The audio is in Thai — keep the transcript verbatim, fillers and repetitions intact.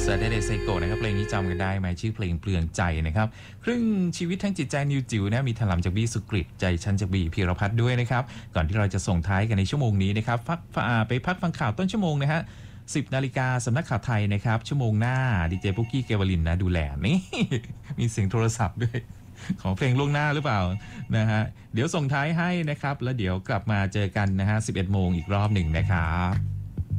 เดเดเซโกนะครับเพลงนี้จำกันได้ไหมชื่อเพลงเปลืองใจนะครับครึ่งชีวิตทั้งจิตใจนิวจิ๋วนะมีถลำจากบี้สุกฤตใจชั้นจากบี้พีรพัฒน์ด้วยนะครับก่อนที่เราจะส่งท้ายกันในชั่วโมงนี้นะครับพักไปพักฟังข่าวต้นชั่วโมงนะฮะสิบนาฬิกาสำนักข่าวไทยนะครับชั่วโมงหน้าดีเจปุ๊กกี้เกวลินนะดูแลนี่ มีเสียงโทรศัพท์ด้วยของเพลงล่วงหน้าหรือเปล่านะฮะเดี๋ยวส่งท้ายให้นะครับแล้วเดี๋ยวกลับมาเจอกันนะฮะสิบเอ็ดโมงอีกรอบหนึ่งนะครับ